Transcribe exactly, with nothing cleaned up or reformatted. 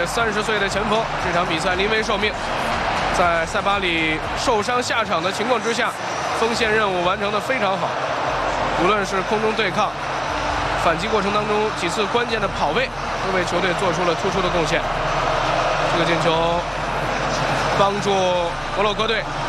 位三十岁的前锋，这场比赛临危受命，在塞巴里受伤下场的情况之下，锋线任务完成得非常好。无论是空中对抗、反击过程当中几次关键的跑位，都为球队做出了突出的贡献。这个进球帮助摩洛哥队